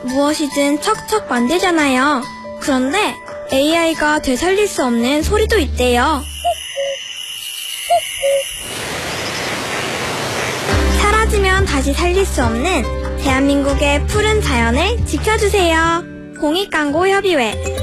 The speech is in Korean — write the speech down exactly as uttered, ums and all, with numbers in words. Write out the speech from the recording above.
무엇이든 척척 만들잖아요. 그런데 에이아이가 되살릴 수 없는 소리도 있대요. 사라지면 다시 살릴 수 없는 대한민국의 푸른 자연을 지켜주세요. 공익광고협의회